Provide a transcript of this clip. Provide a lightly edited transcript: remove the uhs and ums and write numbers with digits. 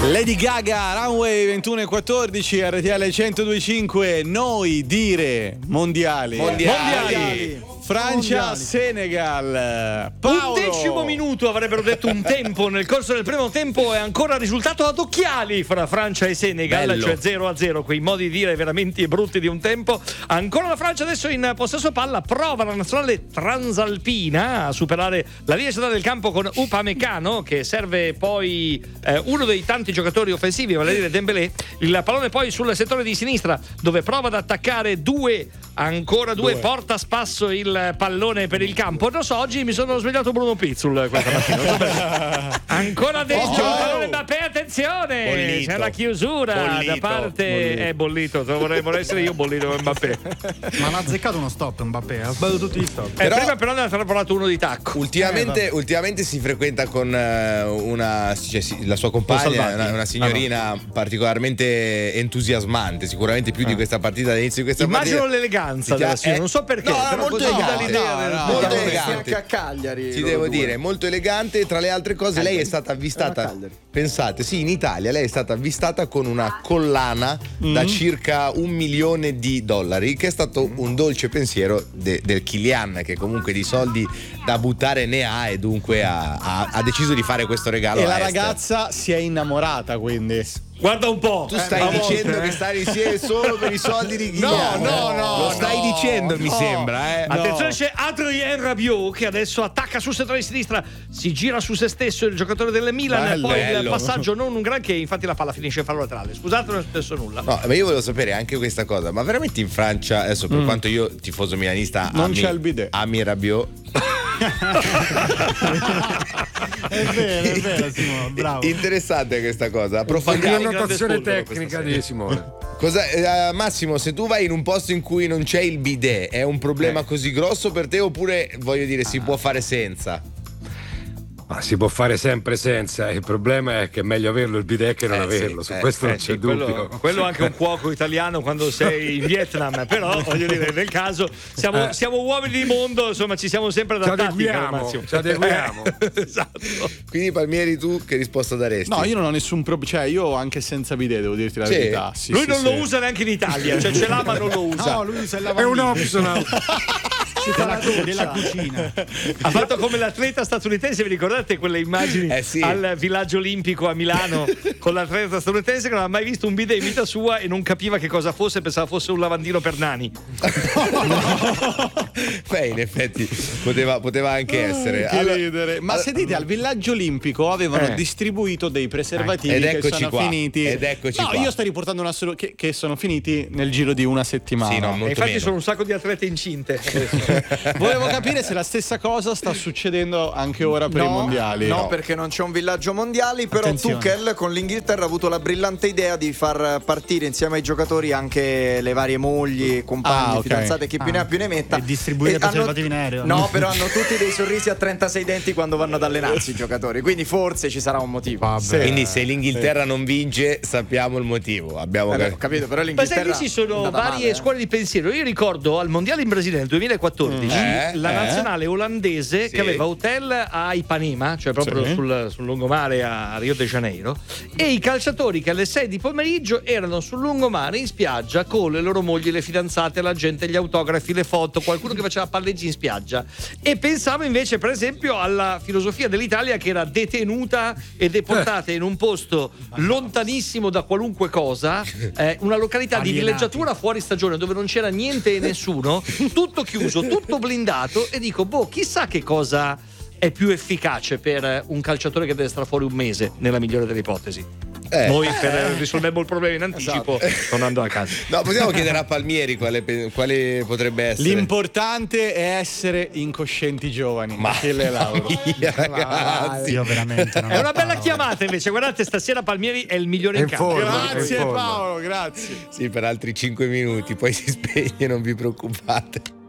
Lady Gaga, Runway 21:14, RTL 102.5, noi dire mondiali. Francia, Senegal. Paolo. 11 minuto avrebbero detto un tempo nel corso del primo tempo, è ancora risultato ad occhiali fra Francia e Senegal. Bello. Cioè 0-0, quei modi di dire veramente brutti di un tempo. Ancora la Francia adesso in possesso palla, prova la nazionale transalpina a superare la linea centrale del campo con Upamecano, che serve poi uno dei tanti giocatori offensivi, vale a dire Dembélé. Il pallone poi sul settore di sinistra, dove prova ad attaccare due, porta a spasso il pallone per il campo. Non so, oggi mi sono svegliato Bruno Pizzul questa mattina. Ancora dentro il pallone Mbappé, attenzione, bollito. C'è la chiusura da parte bollito. Vorrei essere io bollito con Mbappé. Ma non ha azzeccato uno stop Mbappé, ha sbagliato tutti gli stop. Prima però ne ha provato uno di tacco. Ultimamente si frequenta con la sua compagna, una signorina particolarmente entusiasmante, sicuramente più di questa partita, all'inizio di questa Immagino partita. l'eleganza della signora, non so perché, però molto così dà l'idea molto elegante. Anche a Cagliari ti devo dire, molto elegante. Tra le altre cose, lei è stata avvistata, pensate, sì, in Italia lei è stata avvistata con una collana da circa $1 milione, che è stato un dolce pensiero del Kylian, che comunque di soldi da buttare ne ha, e dunque ha deciso di fare questo regalo. E la ragazza si è innamorata, quindi. Guarda un po'. Tu stai dicendo che stai insieme solo per i soldi di Kylian? No. Lo stai dicendo, mi sembra. Attenzione, c'è Adrien Rabiot che adesso attacca sul settore di sinistra, si gira su se stesso, il giocatore del Milan. Poi il passaggio non un granché, infatti la palla finisce in fallo laterale. Scusate, non è successo nulla. No, ma io volevo sapere anche questa cosa. Ma veramente in Francia, adesso per quanto io tifoso milanista non c'è il bidet, ami Rabiot. È vero Simone, bravo. Interessante questa cosa. Approfondiamo la notazione tecnica di Simone. Massimo, se tu vai in un posto in cui non c'è il bidet, è un problema così grosso per te, oppure, voglio dire, si può fare senza? Ma si può fare sempre senza, il problema è che è meglio averlo il bidet che non averlo, su questo non c'è dubbio. Quello anche un cuoco italiano quando sei in Vietnam, però voglio dire, nel caso siamo uomini di mondo, insomma ci siamo sempre adattati. Ci adeguiamo. Esatto. Quindi Palmieri, tu che risposta daresti? No, io non ho nessun problema, cioè io anche senza bidet devo dirti la verità. Sì, lui non lo usa neanche in Italia, cioè ce l'ha ma non lo usa. No, lui usa il è un optional. della cucina. Ha fatto come l'atleta statunitense, vi ricordate quelle immagini al villaggio olimpico a Milano con l'atleta statunitense che non ha mai visto un bidet in vita sua e non capiva che cosa fosse, pensava fosse un lavandino per nani. Beh, in effetti poteva anche essere. Che ridere. Ma sentite, al villaggio olimpico avevano distribuito dei preservativi che sono finiti. Ed eccoci qua. Io sto riportando che sono finiti nel giro di una settimana. Sì, no, molto infatti meno. sono un sacco di atlete incinte. Volevo capire se la stessa cosa sta succedendo anche ora per i mondiali. No, perché non c'è un villaggio mondiali, però Attenzione. Tuchel con l'Inghilterra ha avuto la brillante idea di far partire insieme ai giocatori anche le varie mogli, compagni, fidanzate, chi più ne ha più ne metta, e distribuire preservativi in aereo. No, però hanno tutti dei sorrisi a 36 denti quando vanno ad allenarsi i giocatori, quindi forse ci sarà un motivo. Quindi se l'Inghilterra non vince, sappiamo il motivo. Abbiamo capito, però Ma l'Inghilterra sai che ci sono varie scuole di pensiero. Io ricordo al mondiale in Brasile nel 2014 la nazionale olandese che aveva hotel a Ipanema, cioè proprio sul lungomare a Rio de Janeiro, e i calciatori che alle 6 di pomeriggio erano sul lungomare in spiaggia con le loro mogli, le fidanzate, la gente, gli autografi, le foto, qualcuno che faceva palleggi in spiaggia. E pensavo invece per esempio alla filosofia dell'Italia, che era detenuta e deportata in un posto lontanissimo da qualunque cosa, una località di villeggiatura fuori stagione dove non c'era niente e nessuno, tutto chiuso, tutto blindato, e dico, chissà che cosa è più efficace per un calciatore che deve stare fuori un mese, nella migliore delle ipotesi. Noi risolvemmo il problema in anticipo, tornando a casa. No, possiamo chiedere a Palmieri quale potrebbe essere. L'importante è essere incoscienti giovani. Ma ragazzi, io veramente non è una bella chiamata invece. Guardate, stasera Palmieri è il migliore in campo. Grazie Paolo, grazie. Sì, per altri 5 minuti, poi si spegne, non vi preoccupate.